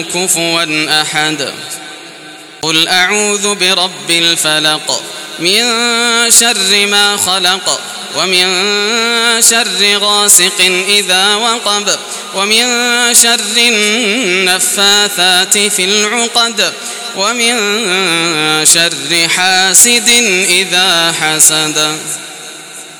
كفوا أحد قل أعوذ برب الفلق من شر ما خلق ومن شر غاسق إذا وقب ومن شر النفاثات في العقد ومن شر حاسد إذا حسد.